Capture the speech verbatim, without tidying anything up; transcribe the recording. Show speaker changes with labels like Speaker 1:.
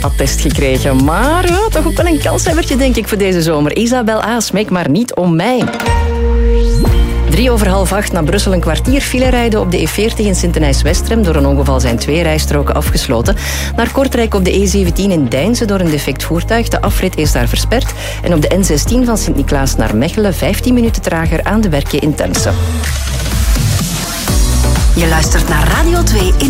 Speaker 1: attest gekregen. Maar ja, toch ook wel een kanshebbertje, denk ik, voor deze zomer. Isabel A., smeek maar niet om mij. Drie over half acht naar Brussel, een kwartier file rijden op de E veertig in Sint-Denijs-Westrem. Door een ongeval zijn twee rijstroken afgesloten. Naar Kortrijk op de E zeventien in Deinze door een defect voertuig. De afrit is daar versperd. En op de N zestien van Sint-Niklaas naar Mechelen vijftien minuten trager aan de Werken in Temse.
Speaker 2: Je luistert naar Radio twee in